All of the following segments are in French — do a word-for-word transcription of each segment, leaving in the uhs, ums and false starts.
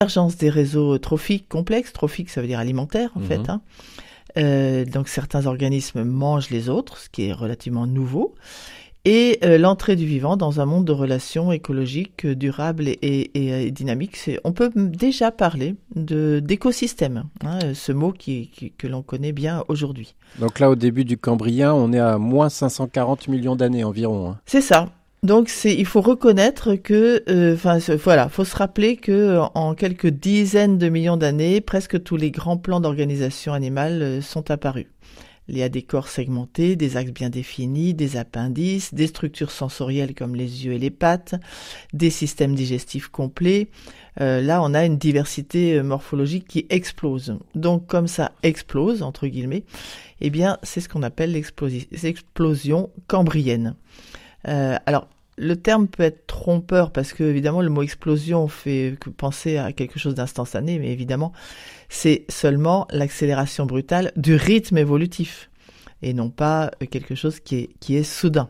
L'émergence des réseaux trophiques complexes, trophiques ça veut dire alimentaire en mmh. fait, hein. Euh, donc certains organismes mangent les autres, ce qui est relativement nouveau, et euh, l'entrée du vivant dans un monde de relations écologiques durables et, et, et dynamiques. C'est, on peut déjà parler de, d'écosystème, hein, ce mot qui, qui, que l'on connaît bien aujourd'hui. Donc là, au début du Cambrien, on est à moins cinq cent quarante millions d'années environ. Hein. C'est ça. Donc c'est, il faut reconnaître que, enfin euh, voilà, faut se rappeler que en quelques dizaines de millions d'années, presque tous les grands plans d'organisation animale euh, sont apparus. Il y a des corps segmentés, des axes bien définis, des appendices, des structures sensorielles comme les yeux et les pattes, des systèmes digestifs complets. Euh, là, on a une diversité morphologique qui explose. Donc, comme ça explose, entre guillemets, eh bien, c'est ce qu'on appelle l'explosi- l'explosion cambrienne. Euh, alors, le terme peut être trompeur parce que, évidemment, le mot explosion fait penser à quelque chose d'instantané, mais évidemment, c'est seulement l'accélération brutale du rythme évolutif et non pas quelque chose qui est, qui est soudain.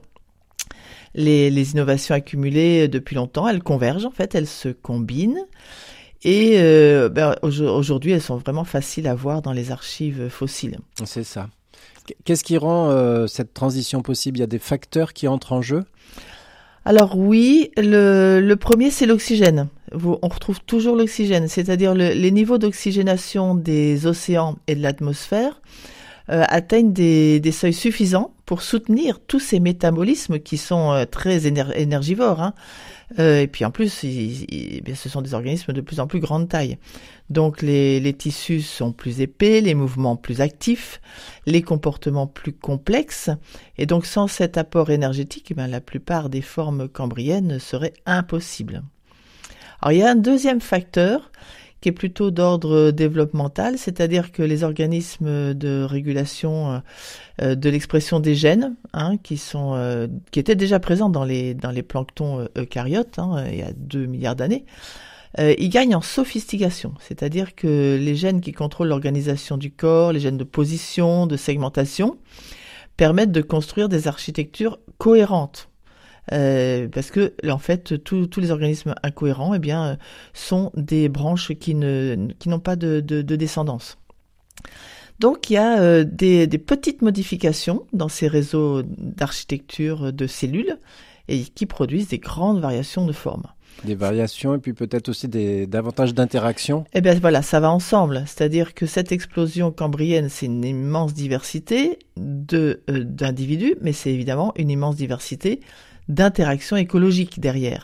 Les, les innovations accumulées depuis longtemps, elles convergent en fait, elles se combinent et euh, ben, aujourd'hui, elles sont vraiment faciles à voir dans les archives fossiles. C'est ça. Qu'est-ce qui rend euh, cette transition possible ? Il y a des facteurs qui entrent en jeu ? Alors oui, le, le premier, c'est l'oxygène. On retrouve toujours l'oxygène, c'est-à-dire le, les niveaux d'oxygénation des océans et de l'atmosphère euh, atteignent des, des seuils suffisants pour soutenir tous ces métabolismes qui sont euh, très éner- énergivores. Hein. Euh, et puis en plus, ils, ils, bien, ce sont des organismes de plus en plus grande taille. Donc les, les tissus sont plus épais, les mouvements plus actifs, les comportements plus complexes. Et donc sans cet apport énergétique, ben, la plupart des formes cambriennes seraient impossibles. Alors il y a un deuxième facteur qui est plutôt d'ordre développemental, c'est-à-dire que les organismes de régulation euh, de l'expression des gènes, hein, qui sont euh, qui étaient déjà présents dans les dans les planctons eucaryotes, hein, il y a deux milliards d'années, euh, ils gagnent en sophistication, c'est-à-dire que les gènes qui contrôlent l'organisation du corps, les gènes de position, de segmentation, permettent de construire des architectures cohérentes. Euh, parce que en fait tous tous les organismes incohérents eh bien sont des branches qui ne qui n'ont pas de de, de descendance. Donc il y a euh, des des petites modifications dans ces réseaux d'architecture de cellules et qui produisent des grandes variations de forme. Des variations et puis peut-être aussi des davantage d'interactions. Eh bien voilà, ça va ensemble. C'est-à-dire que cette explosion cambrienne, c'est une immense diversité de euh, d'individus, mais c'est évidemment une immense diversité d'interactions écologiques derrière.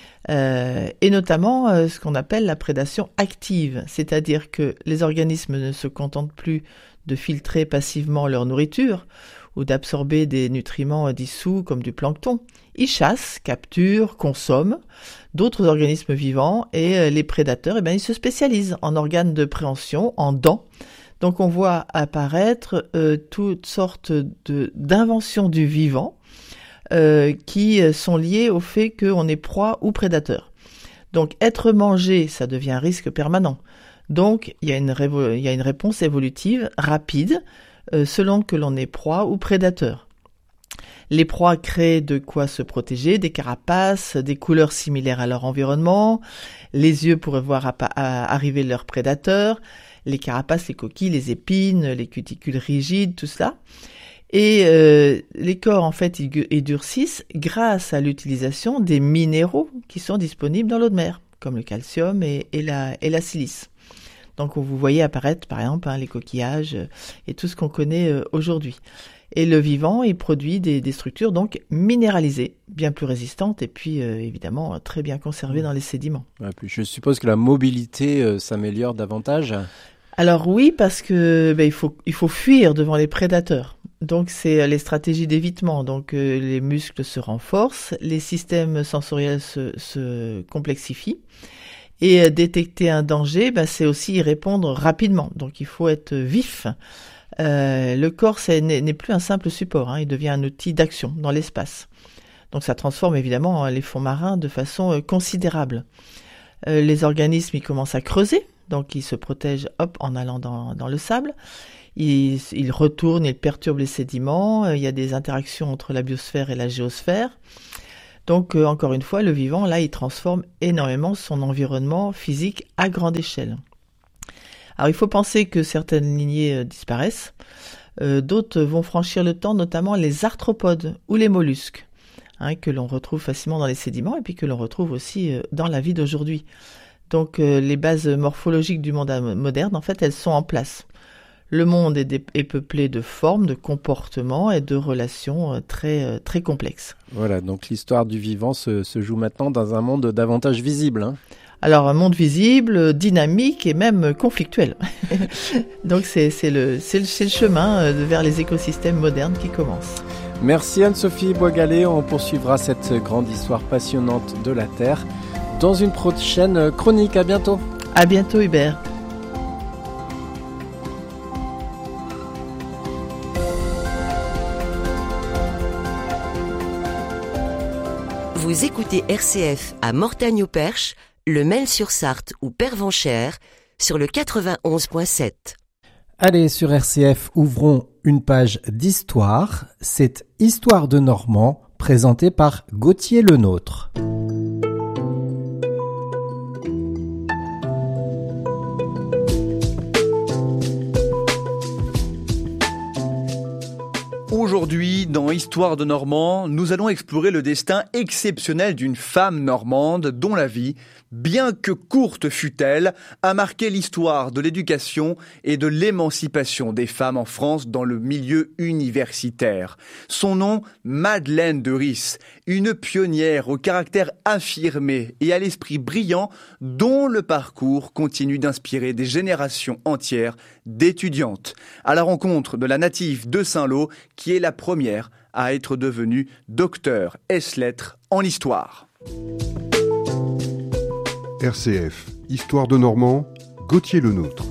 Euh, et notamment euh, ce qu'on appelle la prédation active, c'est-à-dire que les organismes ne se contentent plus de filtrer passivement leur nourriture ou d'absorber des nutriments dissous comme du plancton. Ils chassent, capturent, consomment d'autres organismes vivants et euh, les prédateurs, eh bien, ils se spécialisent en organes de préhension, en dents. Donc on voit apparaître euh, toutes sortes de, d'inventions du vivant Euh, qui sont liés au fait qu'on est proie ou prédateur. Donc être mangé, ça devient un risque permanent. Donc il y a une, révo- il y a une réponse évolutive rapide euh, selon que l'on est proie ou prédateur. Les proies créent de quoi se protéger, des carapaces, des couleurs similaires à leur environnement, les yeux pour voir appa- à arriver leurs prédateurs, les carapaces, les coquilles, les épines, les cuticules rigides, tout ça. Et euh, les corps, en fait, ils, ils durcissent grâce à l'utilisation des minéraux qui sont disponibles dans l'eau de mer, comme le calcium et, et, la, et la silice. Donc, vous voyez apparaître, par exemple, hein, les coquillages et tout ce qu'on connaît euh, aujourd'hui. Et le vivant, il produit des, des structures donc minéralisées, bien plus résistantes et puis, euh, évidemment, très bien conservées dans les sédiments. Ouais, puis je suppose que la mobilité euh, s'améliore davantage. Alors oui, parce que ben, il faut, il faut fuir devant les prédateurs. Donc c'est les stratégies d'évitement, donc euh, les muscles se renforcent, les systèmes sensoriels se, se complexifient et euh, détecter un danger, ben, c'est aussi y répondre rapidement, donc il faut être vif. Euh, le corps c'est, n'est, n'est plus un simple support, hein, il devient un outil d'action dans l'espace. Donc ça transforme évidemment les fonds marins de façon euh, considérable. Euh, les organismes ils commencent à creuser, donc ils se protègent hop, en allant dans, dans le sable. Ils, ils retournent, ils perturbent les sédiments, il y a des interactions entre la biosphère et la géosphère. Donc, euh, encore une fois, le vivant, là, il transforme énormément son environnement physique à grande échelle. Alors, il faut penser que certaines lignées euh, disparaissent. Euh, d'autres vont franchir le temps, notamment les arthropodes ou les mollusques, hein, que l'on retrouve facilement dans les sédiments et puis que l'on retrouve aussi euh, dans la vie d'aujourd'hui. Donc, euh, les bases morphologiques du monde moderne, en fait, elles sont en place. Le monde est, dé- est peuplé de formes, de comportements et de relations euh, très, euh, très complexes. Voilà, donc l'histoire du vivant se, se joue maintenant dans un monde davantage visible, hein. Alors, un monde visible, dynamique et même conflictuel. Donc, c'est, c'est, le, c'est, le, c'est le chemin euh, vers les écosystèmes modernes qui commence. Merci Anne-Sophie Boisgalet, on poursuivra cette grande histoire passionnante de la Terre dans une prochaine chronique. À bientôt. À bientôt Hubert. Vous écoutez R C F à Mortagne-au-Perche, le Mail-sur-Sarthe ou Pervenchères sur le quatre-vingt-onze point sept. Allez, sur R C F, ouvrons une page d'histoire. C'est Histoire de Normand, présentée par Gauthier Lenôtre. Aujourd'hui, dans Histoire de Normand, nous allons explorer le destin exceptionnel d'une femme normande dont la vie, bien que courte fût-elle, a marqué l'histoire de l'éducation et de l'émancipation des femmes en France dans le milieu universitaire. Son nom, Madeleine de Ris, une pionnière au caractère affirmé et à l'esprit brillant dont le parcours continue d'inspirer des générations entières d'étudiantes. À la rencontre de la native de Saint-Lô, qui est la première à être devenue docteur ès-lettres en histoire. R C F, Histoire de Normand, Gauthier Lenôtre.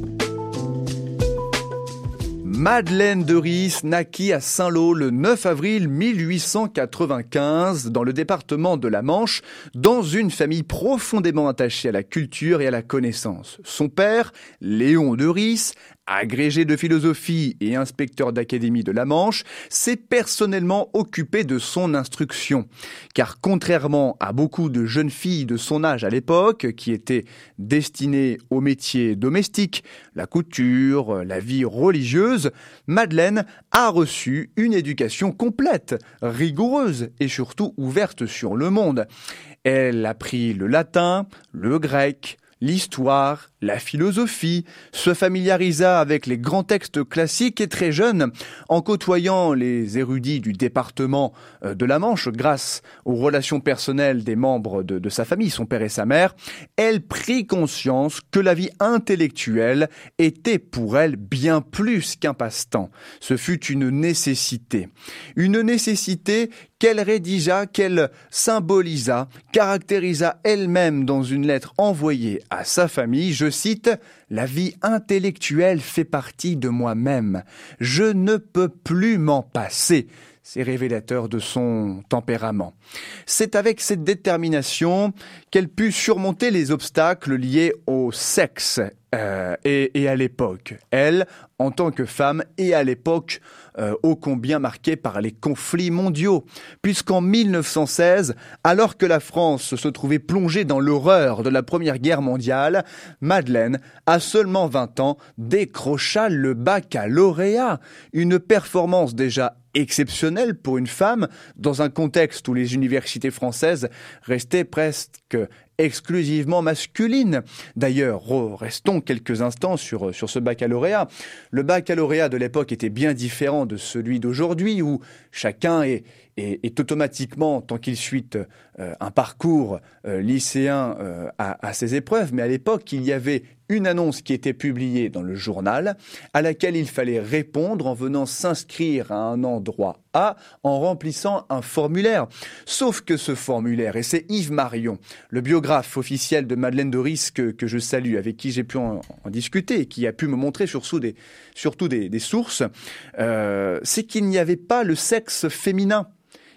Madeleine de Ris naquit à Saint-Lô le neuf avril mille huit cent quatre-vingt-quinze dans le département de la Manche, dans une famille profondément attachée à la culture et à la connaissance. Son père, Léon de Ris, agrégé de philosophie et inspecteur d'académie de la Manche, s'est personnellement occupé de son instruction. Car contrairement à beaucoup de jeunes filles de son âge à l'époque, qui étaient destinées aux métiers domestiques, la couture, la vie religieuse, Madeleine a reçu une éducation complète, rigoureuse et surtout ouverte sur le monde. Elle apprit le latin, le grec, l'histoire, la philosophie, se familiarisa avec les grands textes classiques et très jeune, en côtoyant les érudits du département de la Manche grâce aux relations personnelles des membres de, de sa famille, son père et sa mère, elle prit conscience que la vie intellectuelle était pour elle bien plus qu'un passe-temps. Ce fut une nécessité. Une nécessité qu'elle rédigea, qu'elle symbolisa, caractérisa elle-même dans une lettre envoyée à sa famille. Je cite, « La vie intellectuelle fait partie de moi-même. Je ne peux plus m'en passer. » C'est révélateur de son tempérament. C'est avec cette détermination qu'elle put surmonter les obstacles liés au sexe euh, et, et à l'époque. Elle, en tant que femme, et à l'époque euh, ô combien marquée par les conflits mondiaux. Puisqu'en mille neuf cent seize, alors que la France se trouvait plongée dans l'horreur de la Première Guerre mondiale, Madeleine, à seulement vingt ans, décrocha le baccalauréat. Une performance déjà exceptionnelle pour une femme dans un contexte où les universités françaises restaient presque exclusivement masculines. D'ailleurs, restons quelques instants sur, sur ce baccalauréat. Le baccalauréat de l'époque était bien différent de celui d'aujourd'hui où chacun est, est, est automatiquement, tant qu'il suit euh, un parcours euh, lycéen euh, à, à ses épreuves, mais à l'époque, il y avait une annonce qui était publiée dans le journal à laquelle il fallait répondre en venant s'inscrire à un endroit A en remplissant un formulaire. Sauf que ce formulaire, et c'est Yves Marion, le biographe officiel de Madeleine de Ris que, que je salue, avec qui j'ai pu en, en discuter et qui a pu me montrer surtout des, surtout des, des sources, euh, c'est qu'il n'y avait pas le sexe féminin.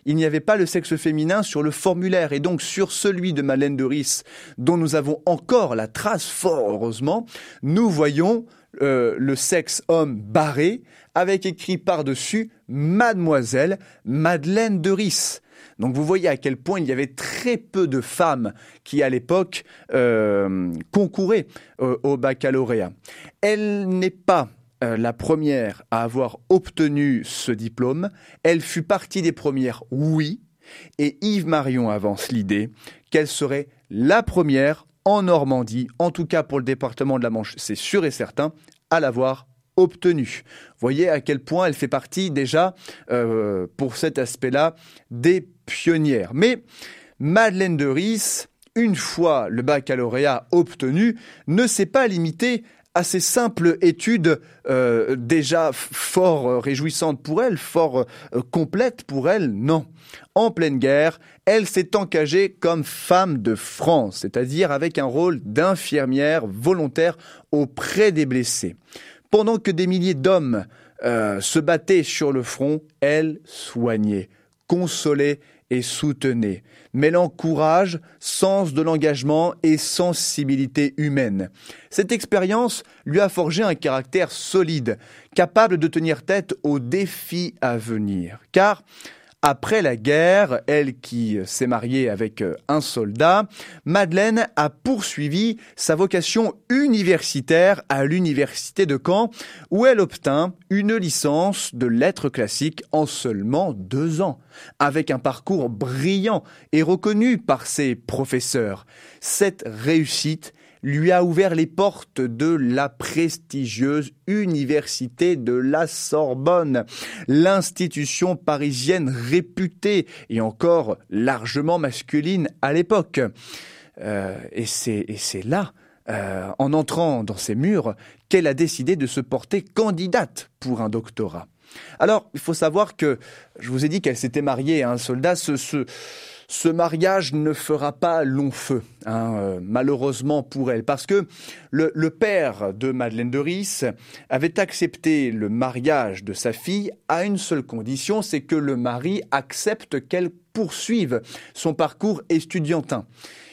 il n'y avait pas le sexe féminin sur le formulaire. Et donc, sur celui de Madeleine de Ris, dont nous avons encore la trace, fort heureusement, nous voyons euh, le sexe homme barré, avec écrit par-dessus « Mademoiselle Madeleine de Ris ». Donc vous voyez à quel point il y avait très peu de femmes qui, à l'époque, euh, concouraient euh, au baccalauréat. Elle n'est pas euh, la première à avoir obtenu ce diplôme. Elle fut partie des premières, oui. Et Yves Marion avance l'idée qu'elle serait la première en Normandie, en tout cas pour le département de la Manche, c'est sûr et certain, à l'avoir obtenue. Voyez à quel point elle fait partie déjà, euh, pour cet aspect-là, des pionnières. Mais Madeleine de Ris, une fois le baccalauréat obtenu, ne s'est pas limitée à ces simples études euh, déjà fort euh, réjouissantes pour elle, fort euh, complètes pour elle, non. En pleine guerre, elle s'est engagée comme femme de France, c'est-à-dire avec un rôle d'infirmière volontaire auprès des blessés. Pendant que des milliers d'hommes euh, se battaient sur le front, elle soignait, consolait et soutenait, mêlant courage, sens de l'engagement et sensibilité humaine. Cette expérience lui a forgé un caractère solide, capable de tenir tête aux défis à venir. Car après la guerre, elle qui s'est mariée avec un soldat, Madeleine a poursuivi sa vocation universitaire à l'université de Caen, où elle obtint une licence de lettres classiques en seulement deux ans, avec un parcours brillant et reconnu par ses professeurs. Cette réussite lui a ouvert les portes de la prestigieuse Université de la Sorbonne, l'institution parisienne réputée et encore largement masculine à l'époque. Euh, et c'est, et c'est là, euh, en entrant dans ces murs, qu'elle a décidé de se porter candidate pour un doctorat. Alors, il faut savoir que, je vous ai dit qu'elle s'était mariée à un soldat, ce... ce Ce mariage ne fera pas long feu, hein, euh, malheureusement pour elle, parce que le, le père de Madeleine de Ris avait accepté le mariage de sa fille à une seule condition, c'est que le mari accepte qu'elle poursuive son parcours estudiantin.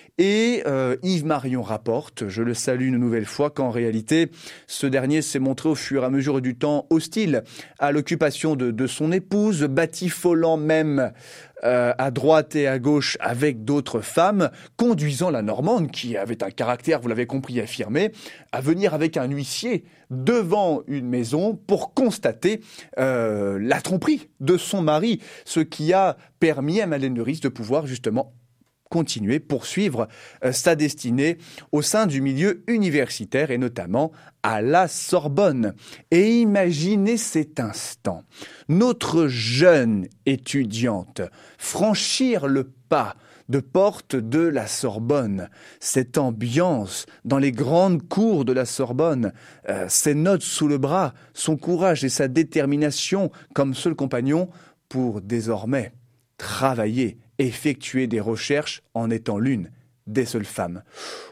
Et euh, Yves Marion rapporte, je le salue une nouvelle fois, qu'en réalité, ce dernier s'est montré au fur et à mesure du temps hostile à l'occupation de, de son épouse, batifolant même euh, à droite et à gauche avec d'autres femmes, conduisant la Normande, qui avait un caractère, vous l'avez compris, affirmé, à venir avec un huissier devant une maison pour constater euh, la tromperie de son mari, ce qui a permis à Madeleine de Ris de pouvoir justement continuer, poursuivre euh, sa destinée au sein du milieu universitaire et notamment à la Sorbonne. Et imaginez cet instant, notre jeune étudiante franchir le pas de porte de la Sorbonne, cette ambiance dans les grandes cours de la Sorbonne, euh, ses notes sous le bras, son courage et sa détermination comme seul compagnon pour désormais travailler, effectuer des recherches en étant l'une des seules femmes.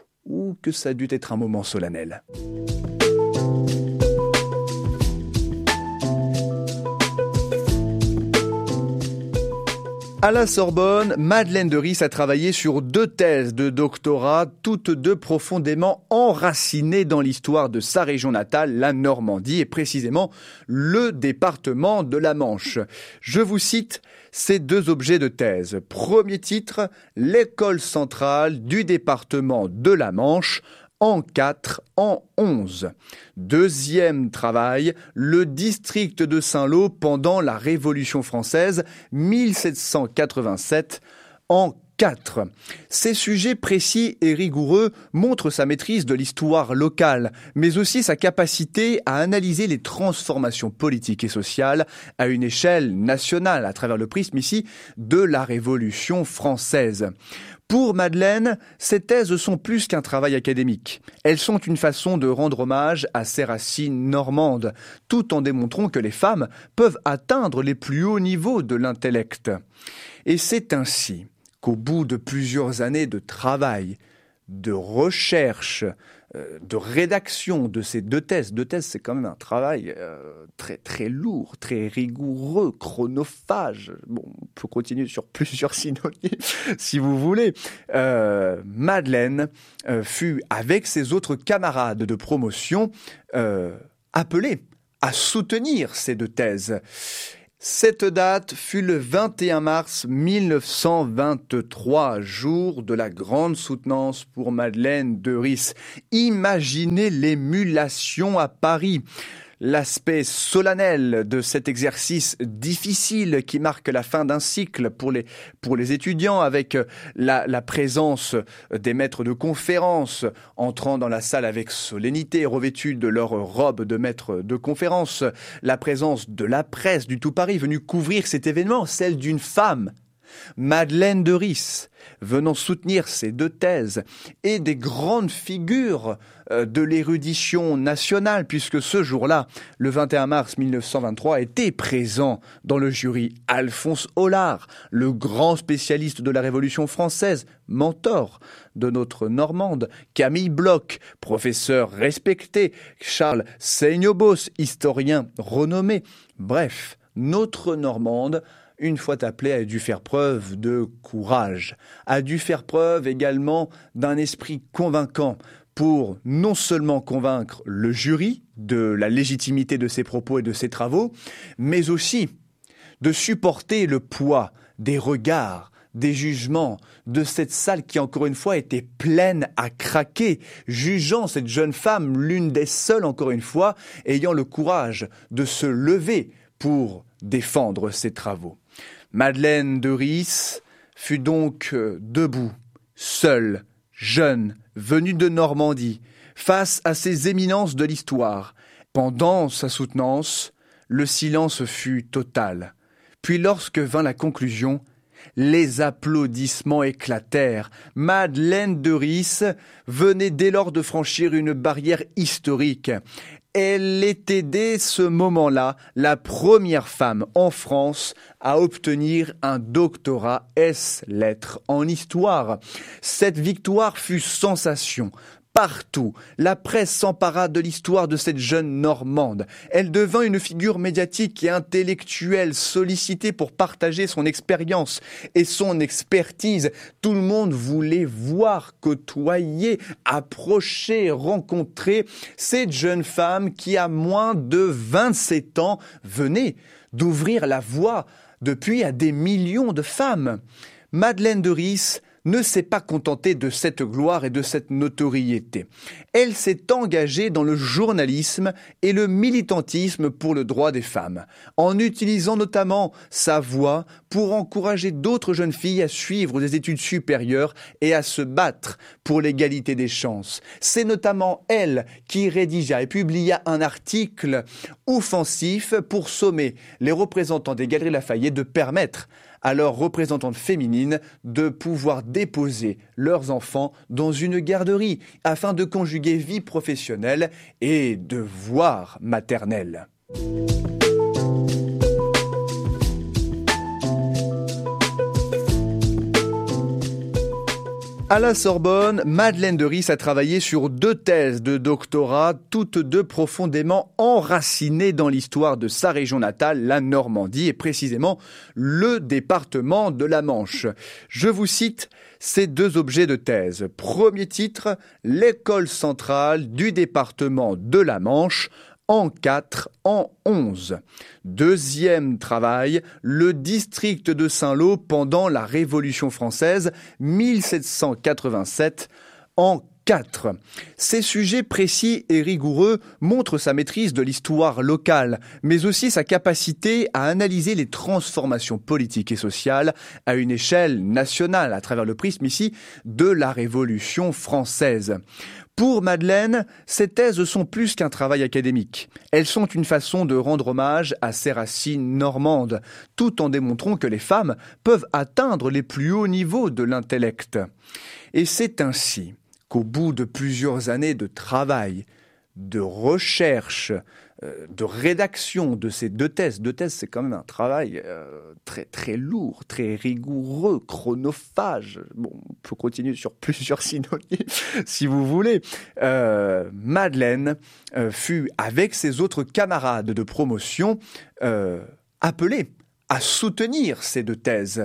Ou que ça a dû être un moment solennel. À la Sorbonne, Madeleine de Ris a travaillé sur deux thèses de doctorat, toutes deux profondément enracinées dans l'histoire de sa région natale, la Normandie, et précisément le département de la Manche. Je vous cite ces deux objets de thèse. Premier titre, l'école centrale du département de la Manche, en quatre, en onze. Deuxième travail, le district de Saint-Lô pendant la Révolution française, mille sept cent quatre-vingt-sept, en quatre. Ces sujets précis et rigoureux montrent sa maîtrise de l'histoire locale, mais aussi sa capacité à analyser les transformations politiques et sociales à une échelle nationale, à travers le prisme ici de la Révolution française. Pour Madeleine, ces thèses sont plus qu'un travail académique. Elles sont une façon de rendre hommage à ses racines normandes, tout en démontrant que les femmes peuvent atteindre les plus hauts niveaux de l'intellect. Et c'est ainsi qu'au bout de plusieurs années de travail, de recherche, euh, de rédaction de ces deux thèses. Deux thèses, c'est quand même un travail euh, très très lourd, très rigoureux, chronophage. Bon, on peut continuer sur plusieurs synonymes si vous voulez. Euh, Madeleine euh, fut, avec ses autres camarades de promotion, euh, appelée à soutenir ces deux thèses. Cette date fut le vingt et un mars mille neuf cent vingt-trois, jour de la grande soutenance pour Madeleine de Rys. Imaginez l'émulation à Paris. L'aspect solennel de cet exercice difficile qui marque la fin d'un cycle pour les, pour les étudiants, avec la, la présence des maîtres de conférence entrant dans la salle avec solennité, revêtus de leur robe de maître de conférence, la présence de la presse du tout Paris venue couvrir cet événement, celle d'une femme, Madeleine de Rys, venant soutenir ces deux thèses, et des grandes figures de l'érudition nationale, puisque ce jour-là, le vingt et un mars mille neuf cent vingt-trois, était présent dans le jury Alphonse Hollard, le grand spécialiste de la Révolution française, mentor de notre Normande, Camille Bloch, professeur respecté, Charles Seignobos, historien renommé. Bref, notre Normande, une fois appelée, a dû faire preuve de courage, a dû faire preuve également d'un esprit convaincant pour non seulement convaincre le jury de la légitimité de ses propos et de ses travaux, mais aussi de supporter le poids des regards, des jugements de cette salle qui, encore une fois, était pleine à craquer, jugeant cette jeune femme, l'une des seules, encore une fois, ayant le courage de se lever pour défendre ses travaux. Madeleine de Rys fut donc debout, seule, jeune, venue de Normandie, face à ces éminences de l'histoire. Pendant sa soutenance, le silence fut total. Puis lorsque vint la conclusion, les applaudissements éclatèrent. Madeleine de Rys venait dès lors de franchir une barrière historique. Elle était dès ce moment-là la première femme en France à obtenir un doctorat ès lettres en histoire. Cette victoire fut sensation. Partout, la presse s'empara de l'histoire de cette jeune Normande. Elle devint une figure médiatique et intellectuelle sollicitée pour partager son expérience et son expertise. Tout le monde voulait voir, côtoyer, approcher, rencontrer cette jeune femme qui, à moins de vingt-sept ans, venait d'ouvrir la voie depuis à des millions de femmes. Madeleine de Rys ne s'est pas contentée de cette gloire et de cette notoriété. Elle s'est engagée dans le journalisme et le militantisme pour le droit des femmes, en utilisant notamment sa voix pour encourager d'autres jeunes filles à suivre des études supérieures et à se battre pour l'égalité des chances. C'est notamment elle qui rédigea et publia un article offensif pour sommer les représentants des Galeries Lafayette de permettre à leurs représentantes féminines de pouvoir déposer leurs enfants dans une garderie afin de conjuguer vie professionnelle et devoir maternel. À la Sorbonne, Madeleine de Rys a travaillé sur deux thèses de doctorat, toutes deux profondément enracinées dans l'histoire de sa région natale, la Normandie, et précisément le département de la Manche. Je vous cite ces deux objets de thèse. Premier titre, l'école centrale du département de la Manche, en quatre, en onze. Deuxième travail, le district de Saint-Lô pendant la Révolution française, mille sept cent quatre-vingt-sept, en quatre. Ces sujets précis et rigoureux montrent sa maîtrise de l'histoire locale, mais aussi sa capacité à analyser les transformations politiques et sociales à une échelle nationale, à travers le prisme ici de la Révolution française. Pour Madeleine, ces thèses sont plus qu'un travail académique. Elles sont une façon de rendre hommage à ses racines normandes, tout en démontrant que les femmes peuvent atteindre les plus hauts niveaux de l'intellect. Et c'est ainsi qu'au bout de plusieurs années de travail, de recherche, euh, de rédaction de ces deux thèses. Deux thèses, c'est quand même un travail euh, très très lourd, très rigoureux, chronophage. Bon, on peut continuer sur plusieurs synonymes si vous voulez. Euh, Madeleine euh, fut, avec ses autres camarades de promotion, euh, appelée à soutenir ces deux thèses.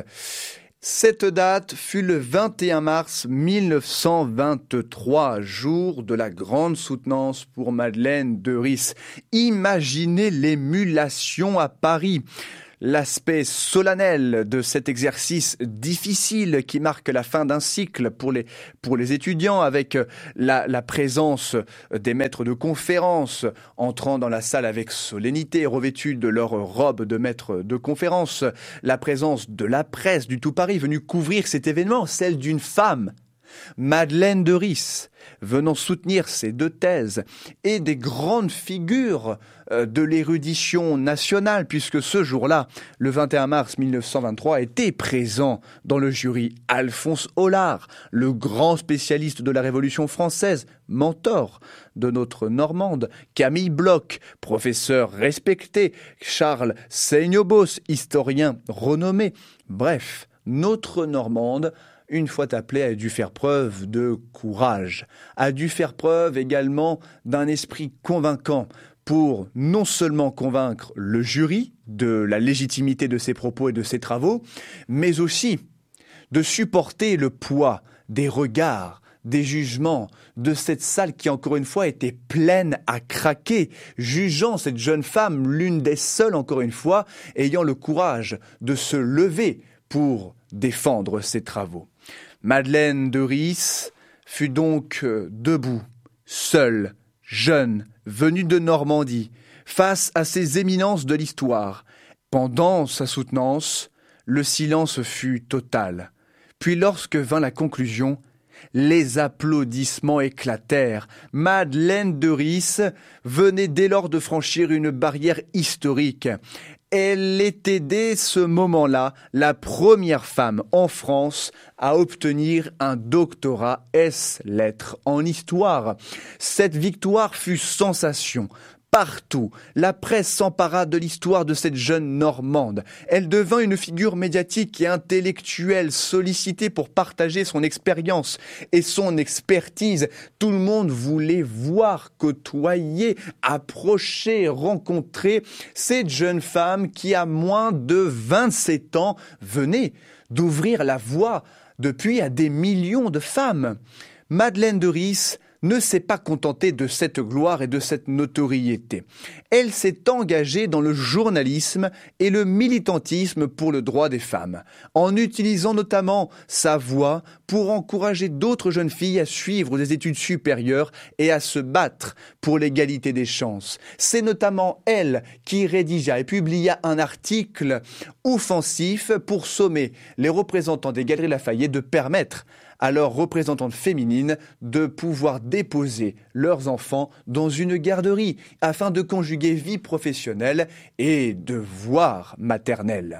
Cette date fut le vingt et un mars mille neuf cent vingt-trois, jour de la grande soutenance pour Madeleine de Ris. Imaginez l'émulation à Paris. L'aspect solennel de cet exercice difficile qui marque la fin d'un cycle pour les, pour les étudiants, avec la, la présence des maîtres de conférence entrant dans la salle avec solennité, revêtus de leur robe de maître de conférence, la présence de la presse du tout Paris venue couvrir cet événement, celle d'une femme, Madeleine de Ris, venant soutenir ces deux thèses, et des grandes figures de l'érudition nationale, puisque ce jour-là, le vingt et un mars mille neuf cent vingt-trois, était présent dans le jury Alphonse Hollard, le grand spécialiste de la Révolution française, mentor de notre Normande, Camille Bloch, professeur respecté, Charles Seignobos, historien renommé. Bref, notre Normande, une fois appelée, a dû faire preuve de courage, a dû faire preuve également d'un esprit convaincant pour non seulement convaincre le jury de la légitimité de ses propos et de ses travaux, mais aussi de supporter le poids des regards, des jugements de cette salle qui, encore une fois, était pleine à craquer, jugeant cette jeune femme, l'une des seules, encore une fois, ayant le courage de se lever pour défendre ses travaux. Madeleine de Ris fut donc debout, seule, jeune, venue de Normandie, face à ces éminences de l'histoire. Pendant sa soutenance, le silence fut total. Puis lorsque vint la conclusion, les applaudissements éclatèrent. Madeleine de Ris venait dès lors de franchir une barrière historique. Elle était dès ce moment-là la première femme en France à obtenir un doctorat ès lettres en histoire. Cette victoire fut sensation. Partout, la presse s'empara de l'histoire de cette jeune Normande. Elle devint une figure médiatique et intellectuelle sollicitée pour partager son expérience et son expertise. Tout le monde voulait voir, côtoyer, approcher, rencontrer cette jeune femme qui, à moins de vingt-sept ans, venait d'ouvrir la voie depuis à des millions de femmes. Madeleine de Ris ne s'est pas contentée de cette gloire et de cette notoriété. Elle s'est engagée dans le journalisme et le militantisme pour le droit des femmes, en utilisant notamment sa voix pour encourager d'autres jeunes filles à suivre des études supérieures et à se battre pour l'égalité des chances. C'est notamment elle qui rédigea et publia un article offensif pour sommer les représentants des Galeries Lafayette de permettre à leurs représentantes féminines de pouvoir déposer leurs enfants dans une garderie afin de conjuguer vie professionnelle et devoir maternel.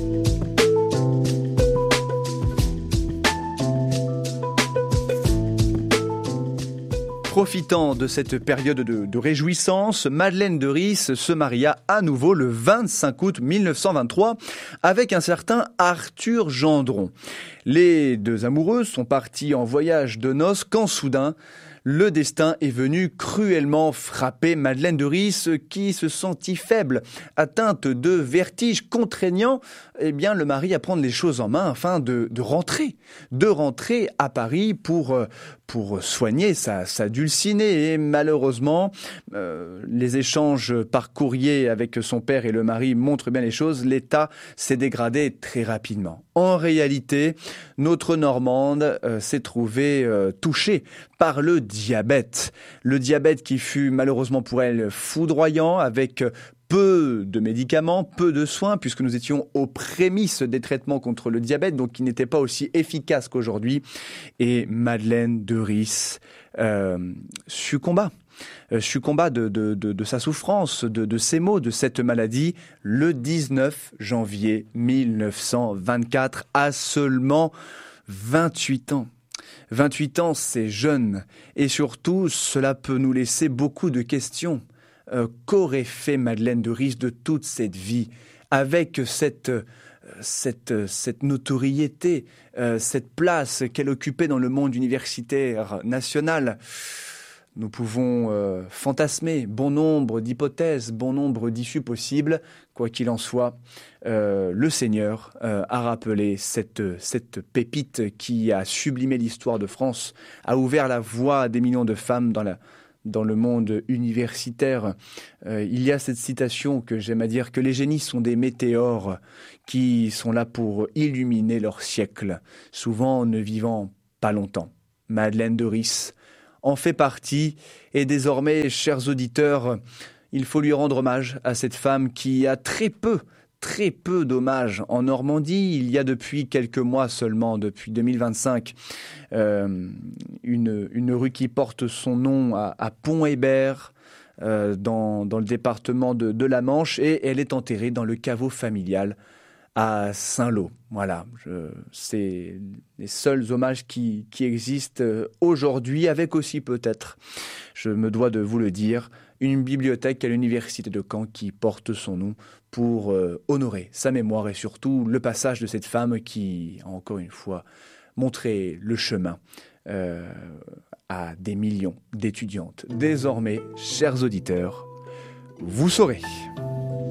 Profitant de cette période de, de réjouissance, Madeleine de Ris se maria à nouveau le vingt-cinq août mille neuf cent vingt-trois avec un certain Arthur Gendron. Les deux amoureux sont partis en voyage de noces quand soudain, le destin est venu cruellement frapper Madeleine de Ris qui se sentit faible, atteinte de vertige contraignant eh bien, le mari à prendre les choses en main afin de, de rentrer, de rentrer à Paris pour, pour soigner sa, sa dulcinée. Et malheureusement, euh, les échanges par courrier avec son père et le mari montrent bien les choses. L'état s'est dégradé très rapidement. En réalité, notre Normande euh, s'est trouvée euh, touchée par le diabète. Le diabète qui fut malheureusement pour elle foudroyant, avec peu de médicaments, peu de soins, puisque nous étions aux prémices des traitements contre le diabète, donc qui n'étaient pas aussi efficaces qu'aujourd'hui. Et Madeleine de Ris euh, succomba. Euh, succomba de, de, de, de sa souffrance, de, de ses maux, de cette maladie, le dix-neuf janvier mille neuf cent vingt-quatre, à seulement vingt-huit ans. vingt-huit ans, c'est jeune. Et surtout, cela peut nous laisser beaucoup de questions. Euh, qu'aurait fait Madeleine de Ries de toute cette vie avec cette, cette, cette notoriété, euh, cette place qu'elle occupait dans le monde universitaire national? Nous pouvons euh, fantasmer bon nombre d'hypothèses, bon nombre d'issues possibles. Quoi qu'il en soit, euh, le Seigneur euh, a rappelé cette, cette pépite qui a sublimé l'histoire de France, a ouvert la voie à des millions de femmes dans, la, dans le monde universitaire. Euh, il y a cette citation que j'aime à dire, que les génies sont des météores qui sont là pour illuminer leur siècle, souvent ne vivant pas longtemps. Madeleine de Ries en fait partie, et désormais, chers auditeurs, il faut lui rendre hommage à cette femme qui a très peu, très peu d'hommages en Normandie. Il y a depuis quelques mois seulement, depuis deux mille vingt-cinq, euh, une, une rue qui porte son nom à, à Pont-Hébert, euh, dans, dans le département de, de la Manche, et elle est enterrée dans le caveau familial à Saint-Lô. Voilà, je, c'est les seuls hommages qui, qui existent aujourd'hui, avec aussi peut-être, je me dois de vous le dire, une bibliothèque à l'université de Caen qui porte son nom pour euh, honorer sa mémoire et surtout le passage de cette femme qui, encore une fois, montrait le chemin euh, à des millions d'étudiantes. Désormais, chers auditeurs, vous saurez.